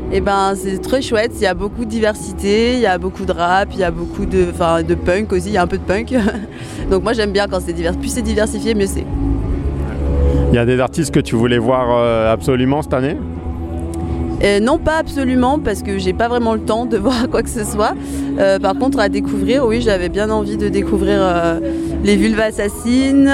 Et ben c'est très chouette, il y a beaucoup de diversité, il y a beaucoup de rap, il y a beaucoup de punk aussi, il y a un peu de punk. Donc moi j'aime bien quand c'est divers. Plus c'est diversifié, mieux c'est. Il y a des artistes que tu voulais voir absolument cette année ? Non, pas absolument, parce que j'ai pas vraiment le temps de voir quoi que ce soit. Par contre, à découvrir, oui, j'avais bien envie de découvrir les Vulva Assassines,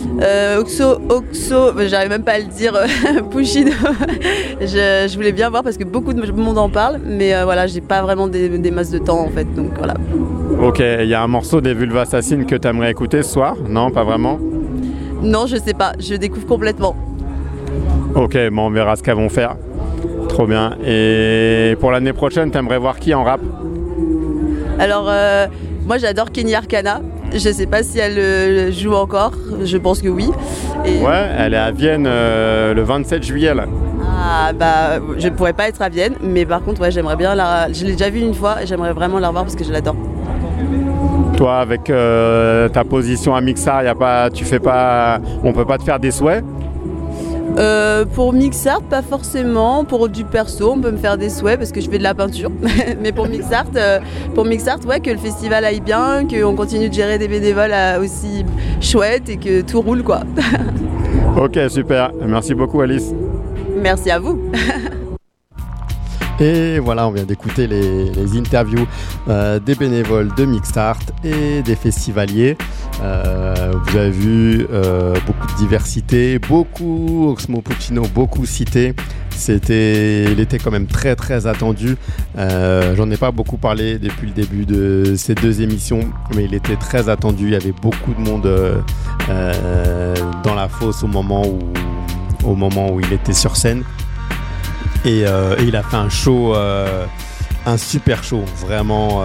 Oxo, j'arrive même pas à le dire, Pushino. Je voulais bien voir parce que beaucoup de monde en parle, mais voilà, j'ai pas vraiment des masses de temps en fait, donc voilà. Ok, il y a un morceau des Vulva Assassines que tu aimerais écouter ce soir ? Non, pas vraiment ? Non, je sais pas, je découvre complètement. Ok, bon, on verra ce qu'elles vont faire. Trop bien. Et pour l'année prochaine, t'aimerais voir qui en rap ? Alors, moi j'adore Kenny Arcana. Je sais pas si elle joue encore, je pense que oui. Et... Ouais, elle est à Vienne le 27 juillet là. Ah bah, je pourrais pas être à Vienne, mais par contre, ouais, j'aimerais bien je l'ai déjà vue une fois et j'aimerais vraiment la revoir parce que je l'adore. Toi, avec ta position à Mixart, on peut pas te faire des souhaits ? Pour Mixart, pas forcément. Pour du perso, on peut me faire des souhaits parce que je fais de la peinture. Mais pour Mixart, ouais, que le festival aille bien, qu'on continue de gérer des bénévoles aussi chouettes et que tout roule, quoi. Ok, super. Merci beaucoup, Alice. Merci à vous. Et voilà, on vient d'écouter les interviews des bénévoles de Mixart et des festivaliers. Vous avez vu beaucoup de diversité, beaucoup Oxmo Puccino, beaucoup cité. Il était quand même très très attendu. J'en ai pas beaucoup parlé depuis le début de ces deux émissions, mais il était très attendu. Il y avait beaucoup de monde dans la fosse au moment où il était sur scène. Et il a fait un show, un super show, vraiment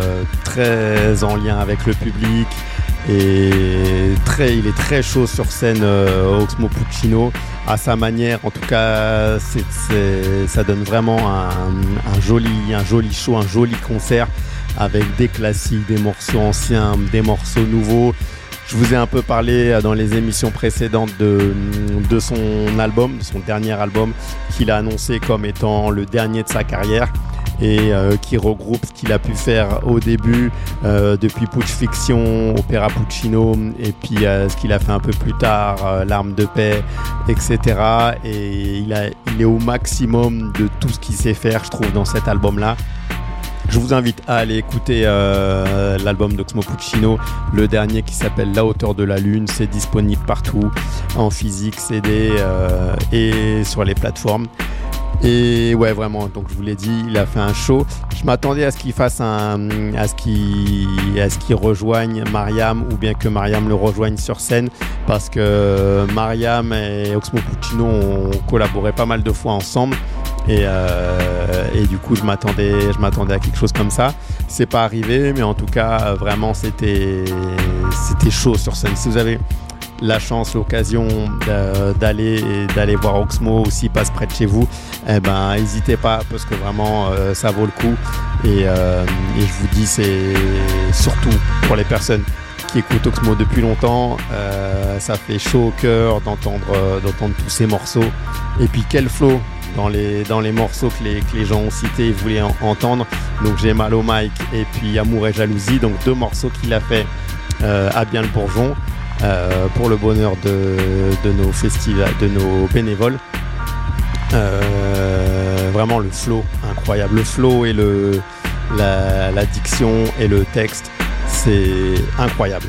très en lien avec le public. Et il est très chaud sur scène, Oxmo Puccino, à sa manière. En tout cas, ça donne vraiment un joli show, un joli concert avec des classiques, des morceaux anciens, des morceaux nouveaux. Je vous ai un peu parlé dans les émissions précédentes de son album, de son dernier album, qu'il a annoncé comme étant le dernier de sa carrière et qui regroupe ce qu'il a pu faire au début, depuis Putsch Fiction, Opéra Puccino, et puis ce qu'il a fait un peu plus tard, L'Arme de Paix, etc. Et il est au maximum de tout ce qu'il sait faire, je trouve, dans cet album-là. Je vous invite à aller écouter l'album d'Oxmo Puccino, le dernier qui s'appelle La hauteur de la lune. C'est disponible partout, en physique, CD et sur les plateformes. Et ouais, vraiment, donc je vous l'ai dit, il a fait un show. Je m'attendais à ce qu'il fasse à ce qu'il rejoigne Mariam, ou bien que Mariam le rejoigne sur scène, parce que Mariam et Oxmo Puccino ont collaboré pas mal de fois ensemble. Et du coup je m'attendais à quelque chose comme ça. C'est pas arrivé, mais en tout cas vraiment c'était chaud sur scène. Si vous avez la chance, l'occasion d'aller voir Oxmo, ou s'il passe près de chez vous, n'hésitez pas, parce que vraiment ça vaut le coup. Et je vous dis, c'est surtout pour les personnes qui écoutent Oxmo depuis longtemps, ça fait chaud au cœur d'entendre tous ces morceaux. Et puis quel flow dans les morceaux que les gens ont cités et voulaient entendre. Donc J'ai mal au mic et puis Amour et jalousie, donc deux morceaux qu'il a fait à Bien le Bourgeon, pour le bonheur de nos festivals, de nos bénévoles. Vraiment le flow incroyable, le flow et la diction et le texte, c'est incroyable.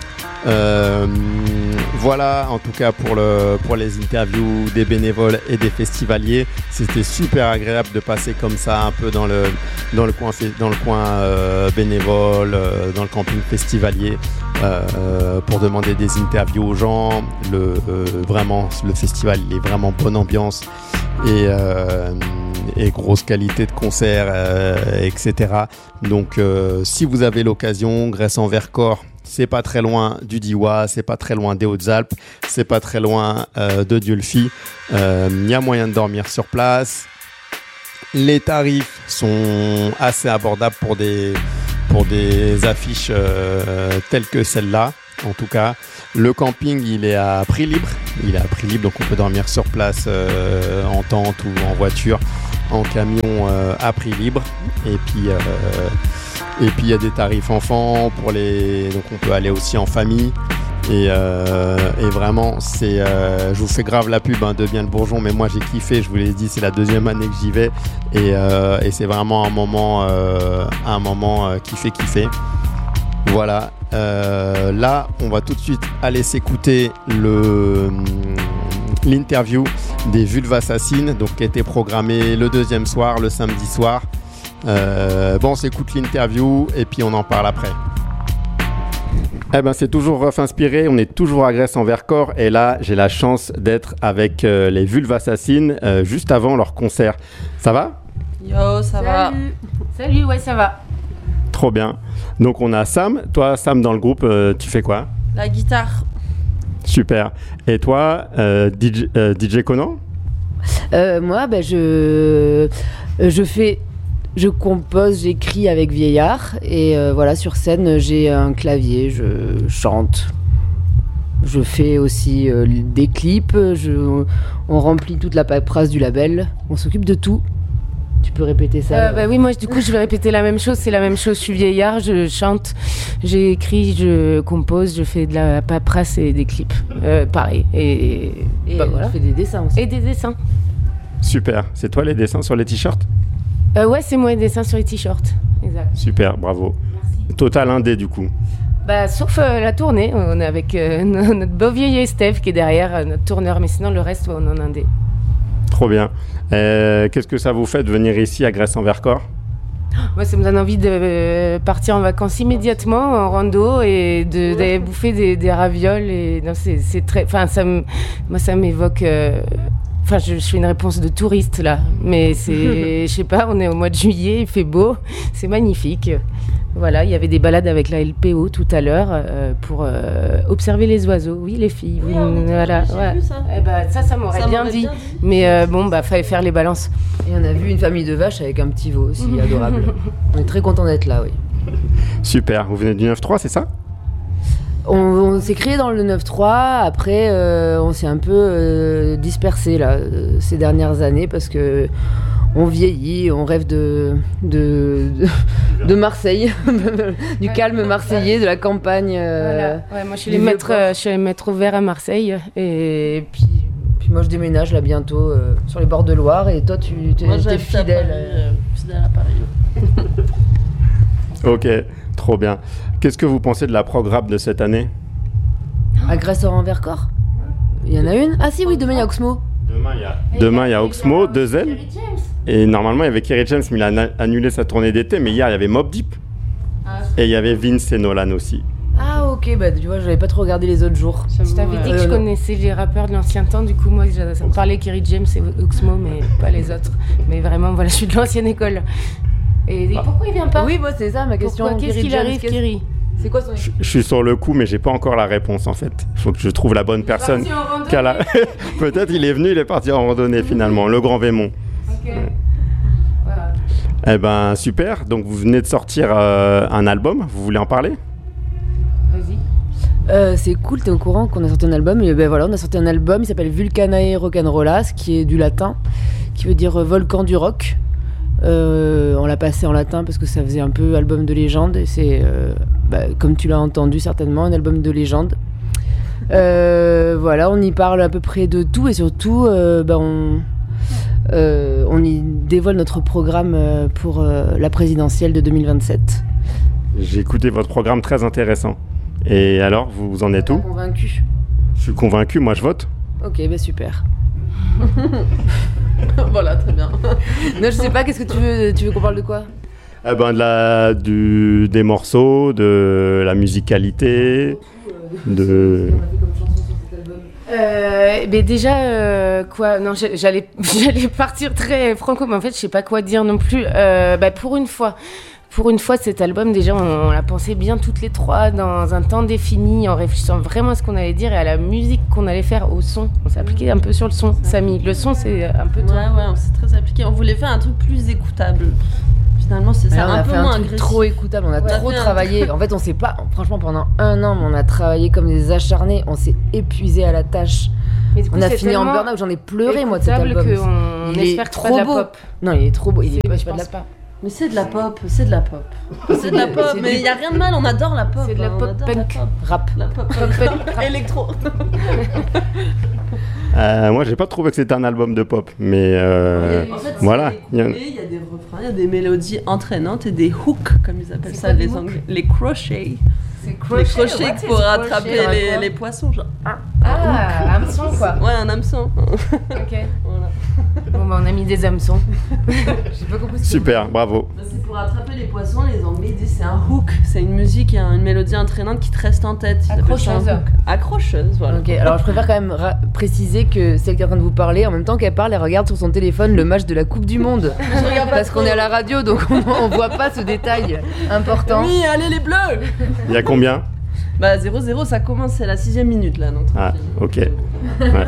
Voilà, en tout cas pour les interviews des bénévoles et des festivaliers, c'était super agréable de passer comme ça un peu dans le coin bénévole, dans le camping festivalier, pour demander des interviews aux gens. Vraiment, le festival, il est vraiment bonne ambiance et grosse qualité de concert, etc. Donc si vous avez l'occasion, Gresse-en-Vercors, c'est pas très loin du Diois, c'est pas très loin des Hautes-Alpes, c'est pas très loin de Dieulefit. Il y a moyen de dormir sur place. Les tarifs sont assez abordables pour des affiches telles que celle-là. En tout cas, le camping, il est à prix libre. Donc on peut dormir sur place en tente ou en voiture en camion à prix libre. Et puis il y a des tarifs enfants pour donc on peut aller aussi en famille. Et vraiment, je vous fais grave la pub de Bien le Bourgeon, mais moi j'ai kiffé, je vous l'ai dit, c'est la 2e année que j'y vais et c'est vraiment un moment qui fait kiffer. Voilà, là on va tout de suite aller s'écouter l'interview des Vulves Assassines, donc qui a été programmée le 2e soir, le samedi soir. On s'écoute l'interview et puis on en parle après. C'est toujours Rough Inspiré, on est toujours à Grèce-en-Vercors et là j'ai la chance d'être avec les Vulves Assassines juste avant leur concert. Ça va ? Yo, ça va. Salut, ouais ça va. Trop bien. Donc on a Sam, toi Sam dans le groupe, tu fais quoi ? La guitare. Super. Et toi, DJ Conan ? Moi je compose, j'écris avec Vieillard et voilà, sur scène j'ai un clavier, je chante, je fais aussi des clips, on remplit toute la paperasse du label, on s'occupe de tout. Tu peux répéter ça Oui, moi du coup je vais répéter la même chose, c'est la même chose, je suis Vieillard, je chante, j'écris, je compose, je fais de la paperasse et des clips, pareil. Et voilà. Je fais des dessins aussi. Et des dessins. Super, c'est toi les dessins sur les t-shirts ? Ouais, c'est moi les dessins sur les t-shirts, exact. Super, bravo. Merci. Total indé du coup. Sauf la tournée, on est avec notre beau vieil Steph qui est derrière, notre tourneur, mais sinon le reste on est en indé. Trop bien. Qu'est-ce que ça vous fait de venir ici à Grèce-en-Vercors ? Moi, ça me donne envie de partir en vacances immédiatement en rando et d'aller bouffer des ravioles. Et non, c'est très. Enfin, moi, ça m'évoque. Je fais une réponse de touriste là, mais c'est, je sais pas, on est au mois de juillet, il fait beau, c'est magnifique. Voilà, il y avait des balades avec la LPO tout à l'heure pour observer les oiseaux. Oui, les filles. Oui, voilà. J'ai vu ça. Ça m'aurait bien dit. Mais fallait faire les balances. Et on a vu une famille de vaches avec un petit veau aussi, adorable. On est très contents d'être là, oui. Super. Vous venez du 9-3, c'est ça ? On s'est créé dans le 9-3, après on s'est un peu dispersé là, ces dernières années parce que on vieillit, on rêve de Marseille, du calme marseillais, de la campagne. Voilà. Ouais, moi je suis allée mettre au vert à Marseille et puis moi je déménage là bientôt sur les bords de Loire et toi tu es fidèle. Fidèle à Paris. Ok, trop bien. Qu'est-ce que vous pensez de la programme de cette année ? À Grèce-en-Vercors ? Il y en a une ? Ah si, oui, demain il y a Oxmo. Demain il y a Oxmo, 2L. Et normalement il y avait Kerry James, mais il a annulé sa tournée d'été. Mais hier il y avait Mobb Deep. Et il y avait Vince et Nolan aussi. Ah ok, tu vois, j'avais pas trop regardé les autres jours. Je t'avais dit que je connaissais les rappeurs de l'ancien temps, du coup moi ça me parlait Kerry James et Oxmo, mais pas les autres. Mais vraiment, voilà, je suis de l'ancienne école. Et pourquoi il vient pas ? Oui, moi c'est ça ma question. Pourquoi ? Qu'est-ce qu'il arrive, Kerry ? C'est quoi son... Je suis sur le coup, mais j'ai pas encore la réponse en fait. Il faut que je trouve la bonne personne. Peut-être il est venu, il est parti en randonnée finalement, le Grand Vémont. Ok. Ouais. Voilà. Eh ben super, donc vous venez de sortir un album, vous voulez en parler ? Vas-y. C'est cool, t'es au courant qu'on a sorti un album. Et voilà, on a sorti un album, il s'appelle Vulcanae Rock'n'Rollas, qui est du latin, qui veut dire volcan du rock. On l'a passé en latin parce que ça faisait un peu album de légende et c'est, comme tu l'as entendu certainement, un album de légende. Voilà, on y parle à peu près de tout et surtout on y dévoile notre programme pour la présidentielle de 2027. J'ai écouté votre programme, très intéressant. Et alors, vous en êtes où ? Convaincu ? Je suis convaincu, moi je vote. Ok, super. Voilà, très bien. Non, je sais pas, qu'est-ce que tu veux qu'on parle de quoi ? Des morceaux, de la musicalité, de... Quoi ? Non, j'allais partir très franco, mais en fait, je sais pas quoi dire non plus. Pour une fois, cet album, déjà, on l'a pensé bien toutes les trois dans un temps défini, en réfléchissant vraiment à ce qu'on allait dire et à la musique qu'on allait faire, au son. On s'est appliqué un peu sur le son, Samy. Le son, c'est un peu... Ouais, on s'est très appliqué. On voulait faire un truc plus écoutable. Finalement, c'est ça, un peu moins agressif. Trop écoutable, on a trop travaillé. En fait, on s'est pas... Franchement, pendant 1 an, on a travaillé comme des acharnés. On s'est épuisé à la tâche. Mais du coup, On a c'est fini en tellement burn-out, j'en ai pleuré moi de cet écoutable album. qu'on Il est espère que c'est trop pas de la beau. pop. Non, il est trop beau. Il est C'est- pas, je c'est pas de la pense pas. Mais c'est de la pop, c'est de la pop. C'est de la pop, c'est mais du- il y a rien de mal, on adore la pop. C'est de la hein, on pop adore la punk. pop. rap. La pop électro. Moi, j'ai pas trouvé que c'était un album de pop, mais En fait, voilà. il y a des refrains, il y a des mélodies entraînantes et des hooks, comme ils appellent ça les Anglais. Les crochets. C'est Les crochets pour attraper les poissons. Genre. Ah, hameçon quoi. Ouais, un hameçon. Ok. Voilà. Bon, bah, on a mis des hameçons. J'ai pas compris. Super, bravo. Bah, c'est pour attraper les poissons, les Anglais disent c'est un hook. C'est une musique, une mélodie entraînante qui te reste en tête. Ils appellent ça un Accrocheuse. hook. Accrocheuse, voilà. Ok, alors je préfère quand même préciser que celle qui est en train de vous parler, en même temps qu'elle parle, elle regarde sur son téléphone le match de la Coupe du Monde. Parce qu'on est à la radio, donc on voit pas ce détail important. Oui, allez les bleus. Il y a combien? Bah 0-0, ça commence, c'est la 6ème minute là. Donc, Ah, ok. Ouais.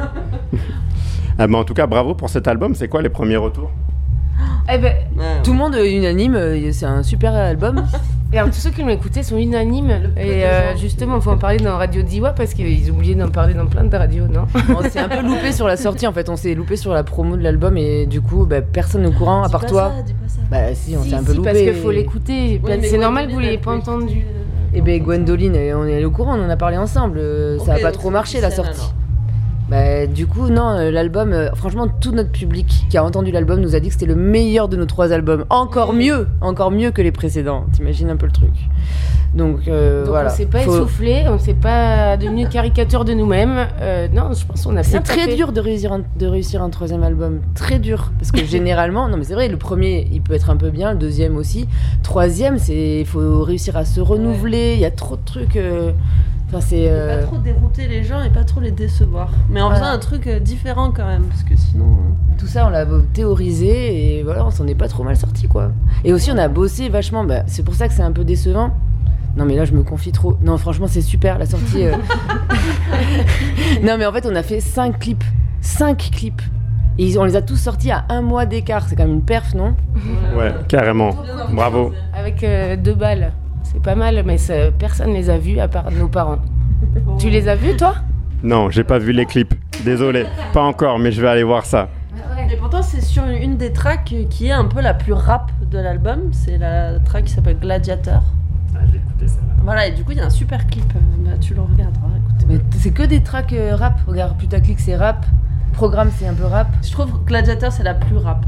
Ah, bah, en tout cas, bravo pour cet album. C'est quoi les premiers retours? Eh ben, Tout le monde unanime, c'est un super album. et alors, tous ceux qui l'ont écouté sont unanimes. Et justement, il faut en parler dans Radio Diwa parce qu'ils ont oublié d'en parler dans plein de radios, non? On s'est un peu loupé sur la sortie en fait, on s'est loupé sur la promo de l'album et du coup personne n'est au courant à part toi. Dis pas ça. Bah si, on s'est un peu loupé. parce qu'il faut l'écouter. Oui, mais c'est normal que vous Gwendoline, l'ayez pas elle peut entendu. écouter, Et ben Gwendoline, on est au courant, on en a parlé ensemble, ça a Ok, pas donc trop c'est marché la officiel, sortie. alors. Bah du coup non, l'album, franchement tout notre public qui a entendu l'album nous a dit que c'était le meilleur de nos 3 albums. Encore mieux que les précédents, t'imagines un peu le truc. Donc, Donc voilà. on s'est pas Faut- essoufflé, on s'est pas devenu une caricature de nous-mêmes. Non, je pense qu'on a bien C'est très tapé. dur de réussir un 3e album, très dur. Parce que généralement, non mais c'est vrai, le premier il peut être un peu bien, le 2e aussi. 3e, il faut réussir à se renouveler, il y a trop de trucs. Enfin, c'est. Et pas trop dérouter les gens et pas trop les décevoir. Mais en Voilà. faisant un truc différent quand même, parce que sinon. Tout ça, on l'a théorisé et voilà, on s'en est pas trop mal sorti quoi. Et aussi, on a bossé vachement, c'est pour ça que c'est un peu décevant. Non, mais là, je me confie trop. Non, franchement, c'est super la sortie. Non, mais en fait, on a fait 5 clips. 5 clips. Et on les a tous sortis à 1 mois d'écart. C'est quand même une perf, non? Ouais, carrément. Bravo. Avec 2 balles. C'est pas mal, mais personne les a vus à part nos parents. Tu les as vus, toi? Non, j'ai pas vu les clips. Désolé, pas encore, mais je vais aller voir ça. Et pourtant, c'est sur une des tracks qui est un peu la plus rap de l'album. C'est la track qui s'appelle Gladiator. J'ai écouté ça. Voilà, et du coup, il y a un super clip. Bah, tu le regarderas, écoute. Mais c'est que des tracks rap. Regarde, Putaclic, c'est rap. Programme, c'est un peu rap. Je trouve que Gladiator, c'est la plus rap.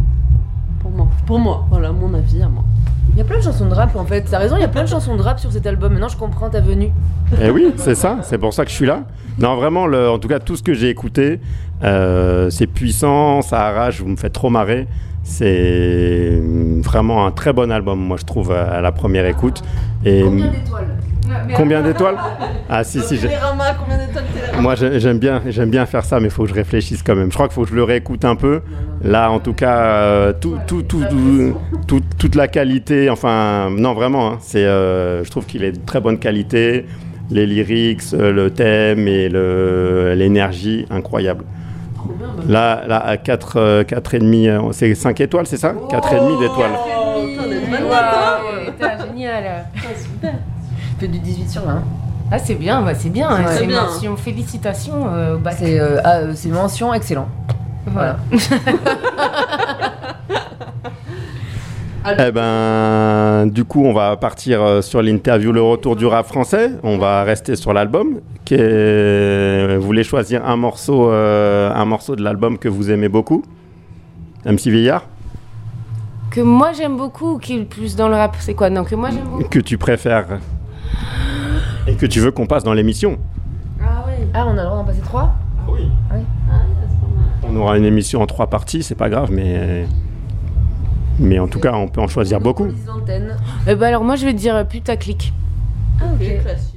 Pour moi, voilà, mon avis à moi. Il y a plein de chansons de rap en fait. T'as raison, il y a plein de chansons de rap sur cet album. Maintenant, je comprends ta venue. Eh oui, c'est ça, c'est pour ça que je suis là. Non, vraiment, en tout cas, tout ce que j'ai écouté, c'est puissant, ça arrache, vous me faites trop marrer. C'est vraiment un très bon album, moi, je trouve, à la première écoute. Et d'étoiles? combien d'étoiles? Ah si, j'ai... Télérama, combien d'étoiles Télérama? Moi, j'aime bien faire ça, mais il faut que je réfléchisse quand même. Je crois qu'il faut que je le réécoute un peu. Là, en tout cas, toute la qualité, enfin, non, vraiment, hein, je trouve qu'il est de très bonne qualité. Les lyrics, le thème et l'énergie, incroyable. Là, à 4,5, c'est 5 étoiles, c'est ça? 4,5 d'étoiles. Génial. Fait du 18 sur 20. Ah, c'est bien, c'est bien. Ouais. C'est Très bien. mention, félicitations au bac. C'est mention excellent. Voilà. Eh ben, du coup, on va partir sur l'interview Le Retour du rap français. On va rester sur l'album. Vous voulez choisir un morceau de l'album que vous aimez beaucoup? MC Vieillard? Que moi j'aime beaucoup ou qui est le plus dans le rap? C'est quoi? Non, que moi j'aime beaucoup. Que tu préfères et que tu veux qu'on passe dans l'émission? Ah oui. Ah, on a le droit d'en passer 3? Oui. Ah, c'est pas mal. On aura une émission en 3 parties, c'est pas grave, mais en tout cas, on peut en choisir beaucoup. Monopolise l'antenne. Alors moi je vais dire Putaclic. Ok, classique.